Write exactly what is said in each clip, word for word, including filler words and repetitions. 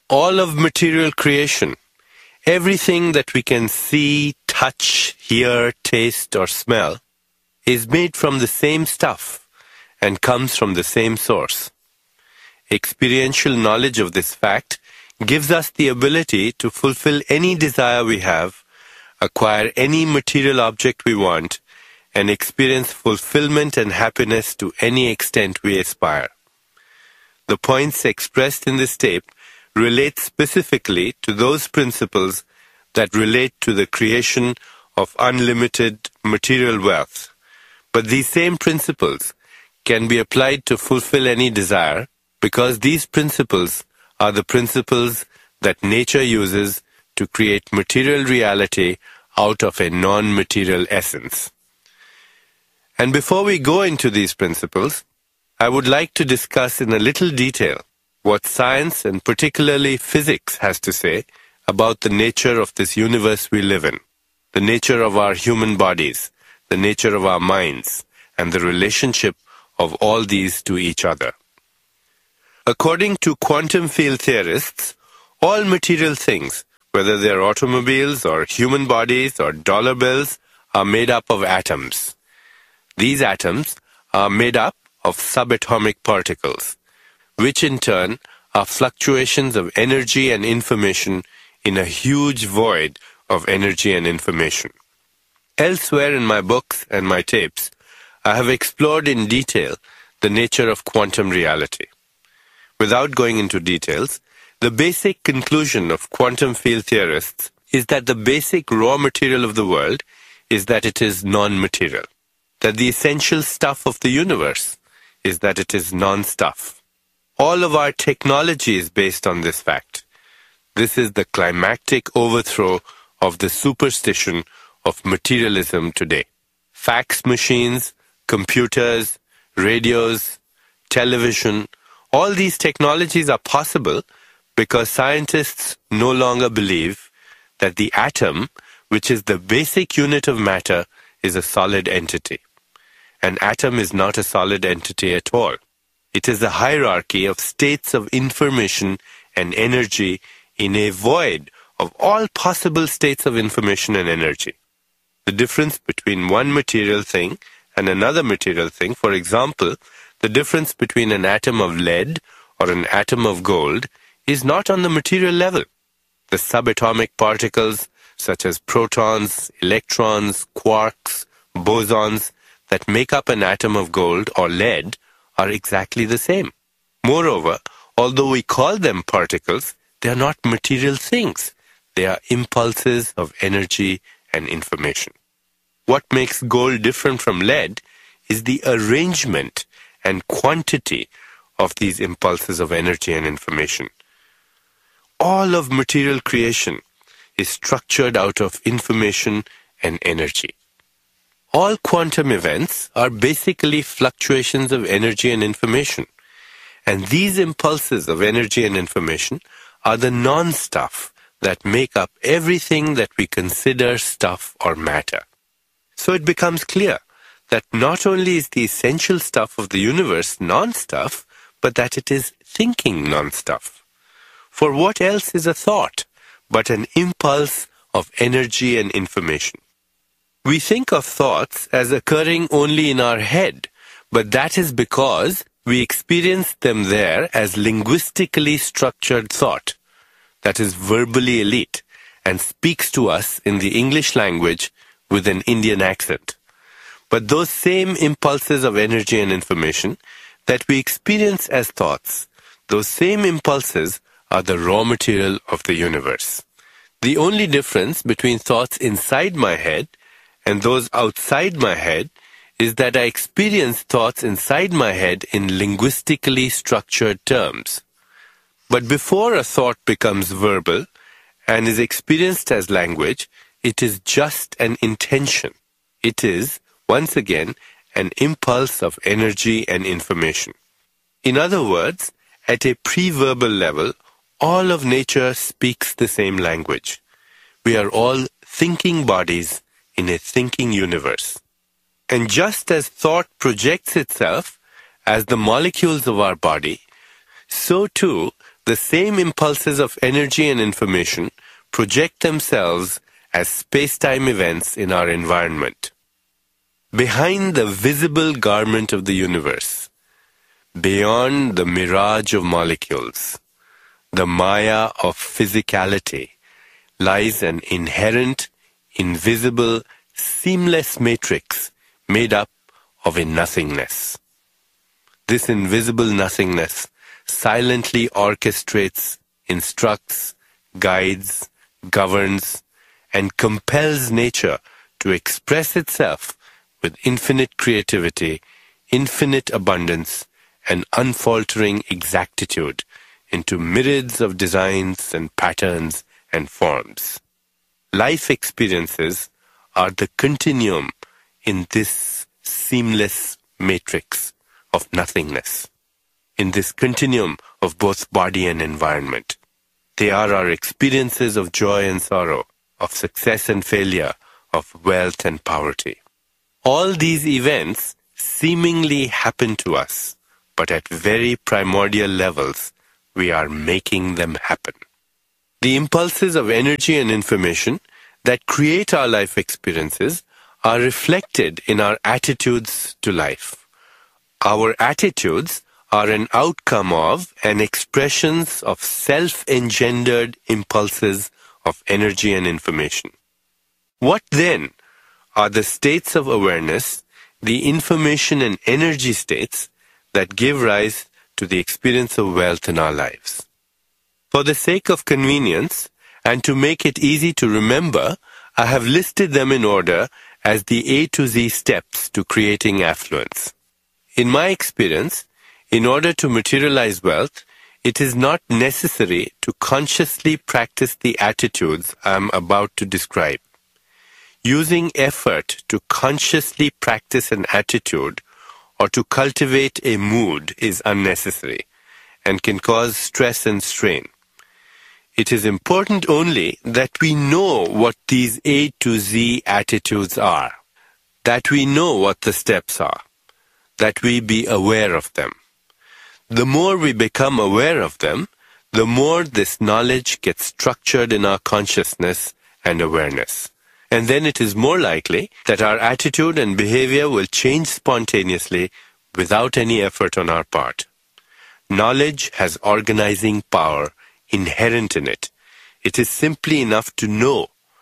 All of material creation, everything that we can see, touch, hear, taste, or smell, is made from the same stuff and comes from the same source. Experiential knowledge of this fact gives us the ability to fulfill any desire we have, acquire any material object we want, and experience fulfillment and happiness to any extent we aspire. The points expressed in this tape relate specifically to those principles that relate to the creation of unlimited material wealth. But these same principles can be applied to fulfill any desire because these principles are the principles that nature uses to create material reality out of a non-material essence. And before we go into these principles, I would like to discuss in a little detail what science and particularly physics has to say about the nature of this universe we live in, the nature of our human bodies, the nature of our minds, and the relationship of all these to each other. According to quantum field theorists, all material things, whether they're automobiles or human bodies or dollar bills, are made up of atoms. These atoms are made up of subatomic particles, which in turn are fluctuations of energy and information in a huge void of energy and information. Elsewhere in my books and my tapes, I have explored in detail the nature of quantum reality. Without going into details, the basic conclusion of quantum field theorists is that the basic raw material of the world is that it is non-material, that the essential stuff of the universe is that it is non-stuff. All of our technology is based on this fact. This is the climactic overthrow of the superstition of materialism today. Fax machines, computers, radios, television, all these technologies are possible because scientists no longer believe that the atom, which is the basic unit of matter, is a solid entity. An atom is not a solid entity at all. It is a hierarchy of states of information and energy in a void of all possible states of information and energy. The difference between one material thing and another material thing, for example, the difference between an atom of lead or an atom of gold, is not on the material level. The subatomic particles, such as protons, electrons, quarks, bosons, that make up an atom of gold or lead are exactly the same. Moreover, although we call them particles, they are not material things. They are impulses of energy and information. What makes gold different from lead is the arrangement and quantity of these impulses of energy and information. All of material creation is structured out of information and energy. All quantum events are basically fluctuations of energy and information. And these impulses of energy and information are the non-stuff that make up everything that we consider stuff or matter. So it becomes clear that not only is the essential stuff of the universe non-stuff, but that it is thinking non-stuff. For what else is a thought but an impulse of energy and information? We think of thoughts as occurring only in our head, but that is because we experience them there as linguistically structured thought, that is verbally elite, and speaks to us in the English language with an Indian accent. But those same impulses of energy and information that we experience as thoughts, those same impulses are the raw material of the universe. The only difference between thoughts inside my head and those outside my head is that I experience thoughts inside my head in linguistically structured terms. But before a thought becomes verbal and is experienced as language, it is just an intention. It is, once again, an impulse of energy and information. In other words, at a pre-verbal level, all of nature speaks the same language. We are all thinking bodies in a thinking universe. And just as thought projects itself as the molecules of our body, so too the same impulses of energy and information project themselves as space-time events in our environment. Behind the visible garment of the universe, beyond the mirage of molecules, the maya of physicality, lies an inherent, invisible, seamless matrix made up of a nothingness. This invisible nothingness silently orchestrates, instructs, guides, governs, and compels nature to express itself with infinite creativity, infinite abundance, and unfaltering exactitude into myriads of designs and patterns and forms. Life experiences are the continuum in this seamless matrix of nothingness, in this continuum of both body and environment. They are our experiences of joy and sorrow, of success and failure, of wealth and poverty. All these events seemingly happen to us, but at very primordial levels, we are making them happen. The impulses of energy and information that create our life experiences are reflected in our attitudes to life. Our attitudes are an outcome of and expressions of self-engendered impulses of energy and information. What then are the states of awareness, the information and energy states that give rise to the experience of wealth in our lives? For the sake of convenience and to make it easy to remember, I have listed them in order as the A to Z steps to creating affluence. In my experience, in order to materialize wealth, it is not necessary to consciously practice the attitudes I am about to describe. Using effort to consciously practice an attitude or to cultivate a mood is unnecessary and can cause stress and strain. It is important only that we know what these A to Z attitudes are, that we know what the steps are, that we be aware of them. The more we become aware of them, the more this knowledge gets structured in our consciousness and awareness. And then it is more likely that our attitude and behavior will change spontaneously without any effort on our part. Knowledge has organizing power inherent in it. It is simply enough to know,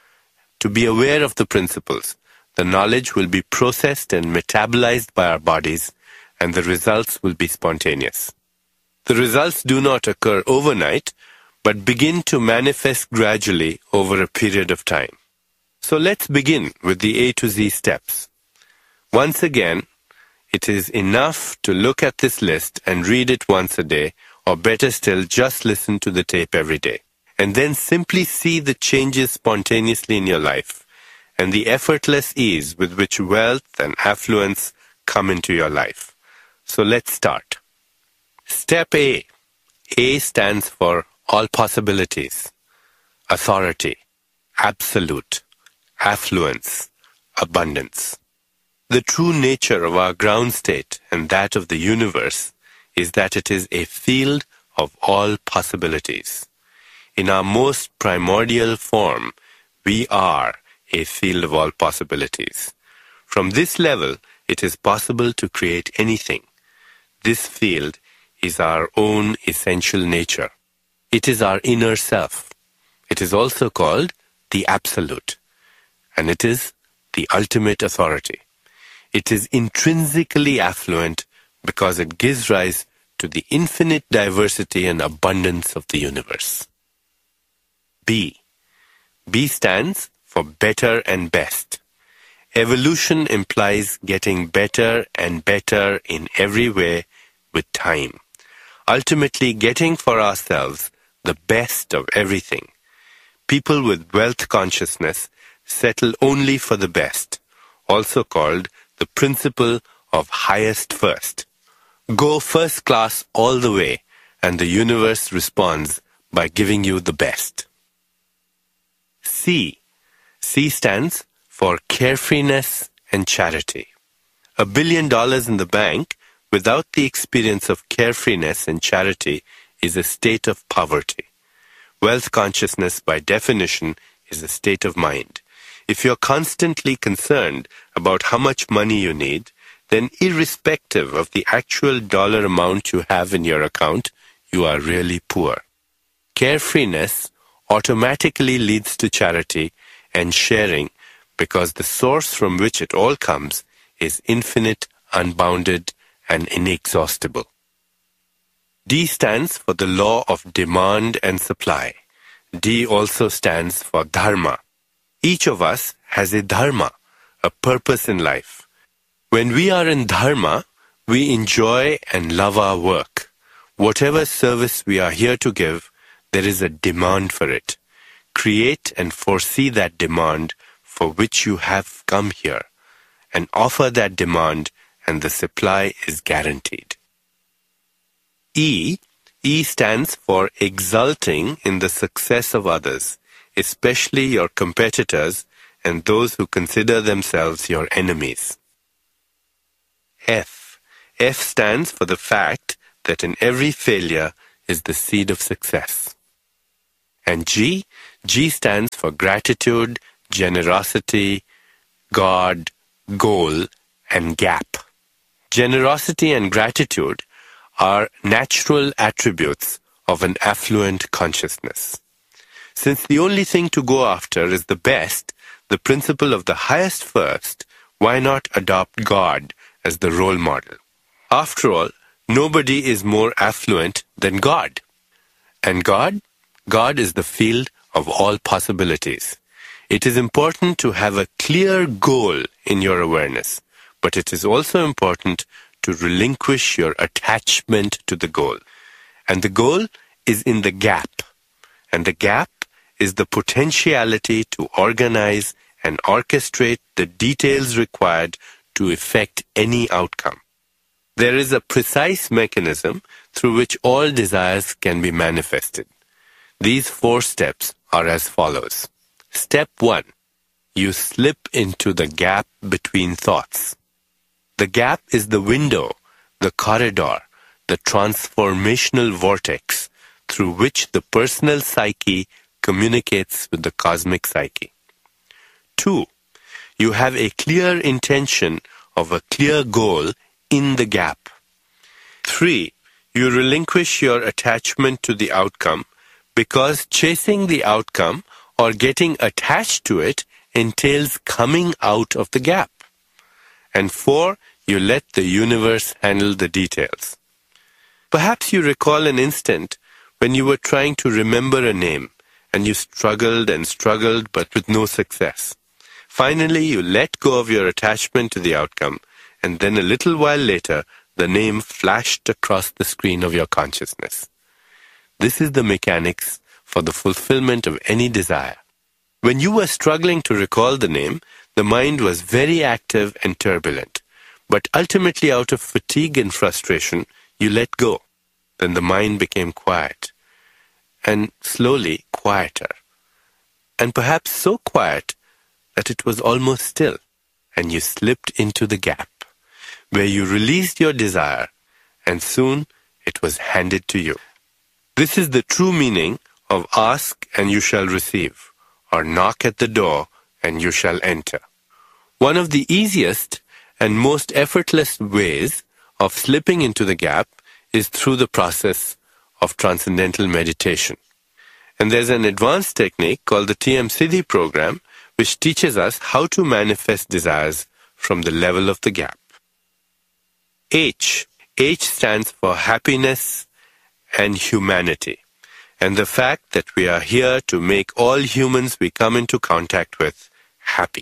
to be aware of the principles. The knowledge will be processed and metabolized by our bodies, and the results will be spontaneous. The results do not occur overnight, but begin to manifest gradually over a period of time. So let's begin with the A to Z steps. Once again, it is enough to look at this list and read it once a day, or better still, just listen to the tape every day. And then simply see the changes spontaneously in your life, and the effortless ease with which wealth and affluence come into your life. So let's start. Step A. A stands for all possibilities, authority, absolute, affluence, abundance. The true nature of our ground state and that of the universe is that it is a field of all possibilities. In our most primordial form, we are a field of all possibilities. From this level, it is possible to create anything. This field is our own essential nature. It is our inner self. It is also called the Absolute, and it is the ultimate authority. It is intrinsically affluent because it gives rise to the infinite diversity and abundance of the universe. B. B stands for better and best. Evolution implies getting better and better in every way with time. Ultimately getting for ourselves the best of everything. People with wealth consciousness settle only for the best, also called the principle of highest first. Go first class all the way, and the universe responds by giving you the best. C. C stands for carefreeness and charity. A billion dollars in the bank without the experience of carefreeness and charity is a state of poverty. Wealth consciousness, by definition, is a state of mind. If you're constantly concerned about how much money you need, then irrespective of the actual dollar amount you have in your account, you are really poor. Carefreeness automatically leads to charity and sharing because the source from which it all comes is infinite, unbounded, and inexhaustible. D stands for the law of demand and supply. D also stands for dharma. Each of us has a dharma, a purpose in life. When we are in dharma, we enjoy and love our work. Whatever service we are here to give, there is a demand for it. Create and foresee that demand for which you have come here, and offer that demand, and the supply is guaranteed. E, E stands for exulting in the success of others, especially your competitors and those who consider themselves your enemies. F, F stands for the fact that in every failure is the seed of success. And G, G stands for gratitude, generosity, God, goal, and gap. Generosity and gratitude are natural attributes of an affluent consciousness. Since the only thing to go after is the best, the principle of the highest first, why not adopt God as the role model? After all, nobody is more affluent than God. And God? God is the field of all possibilities. It is important to have a clear goal in your awareness, but it is also important to relinquish your attachment to the goal. And the goal is in the gap. And the gap is the potentiality to organize and orchestrate the details required to effect any outcome. There is a precise mechanism through which all desires can be manifested. These four steps are as follows. Step one, you slip into the gap between thoughts. The gap is the window, the corridor, the transformational vortex through which the personal psyche communicates with the cosmic psyche. Two, you have a clear intention of a clear goal in the gap. Three, you relinquish your attachment to the outcome because chasing the outcome or getting attached to it entails coming out of the gap. And four, you let the universe handle the details. Perhaps you recall an instant when you were trying to remember a name and you struggled and struggled but with no success. Finally, you let go of your attachment to the outcome, and then a little while later, the name flashed across the screen of your consciousness. This is the mechanics for the fulfillment of any desire. When you were struggling to recall the name, the mind was very active and turbulent. But ultimately, out of fatigue and frustration, you let go. Then the mind became quiet, and slowly quieter, and perhaps so quiet that it was almost still, and you slipped into the gap, where you released your desire, and soon it was handed to you. This is the true meaning of ask and you shall receive, or knock at the door and you shall enter. One of the easiest and most effortless ways of slipping into the gap is through the process of transcendental meditation. And there's an advanced technique called the T M Siddhi program, which teaches us how to manifest desires from the level of the gap. H. H stands for happiness and humanity, and the fact that we are here to make all humans we come into contact with happy.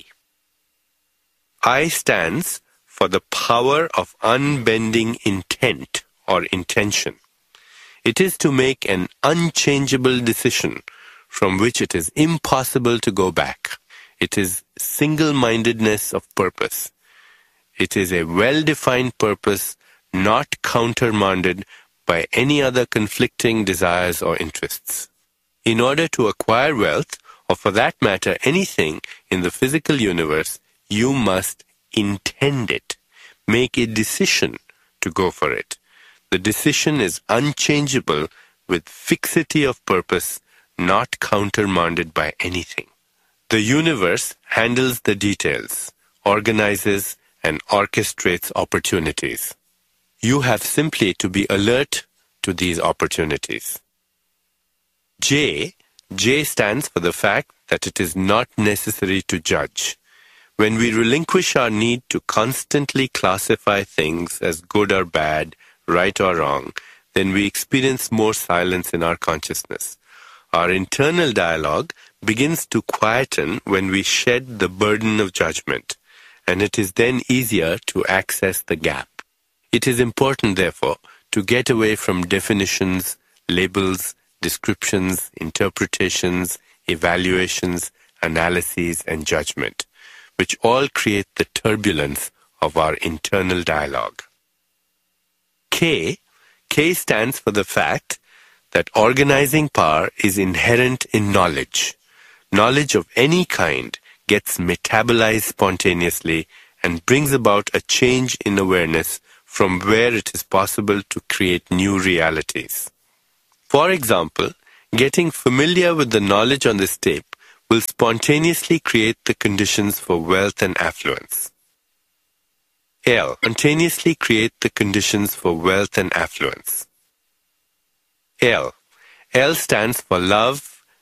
I stands for the power of unbending intent or intention. It is to make an unchangeable decision from which it is impossible to go back. It is single-mindedness of purpose. It is a well-defined purpose, not countermanded by any other conflicting desires or interests. In order to acquire wealth, or for that matter anything in the physical universe, you must intend it. Make a decision to go for it. The decision is unchangeable with fixity of purpose, not countermanded by anything. The universe handles the details, organizes and orchestrates opportunities. You have simply to be alert to these opportunities. J. J stands for the fact that it is not necessary to judge. When we relinquish our need to constantly classify things as good or bad, right or wrong, then we experience more silence in our consciousness. Our internal dialogue begins to quieten when we shed the burden of judgment, and it is then easier to access the gap. It is important, therefore, to get away from definitions, labels, descriptions, interpretations, evaluations, analyses, and judgment, which all create the turbulence of our internal dialogue. K. K stands for the fact that organizing power is inherent in knowledge. Knowledge of any kind gets metabolized spontaneously and brings about a change in awareness from where it is possible to create new realities. For example, getting familiar with the knowledge on this tape will spontaneously create the conditions for wealth and affluence. L. Spontaneously create the conditions for wealth and affluence. L. L stands for love,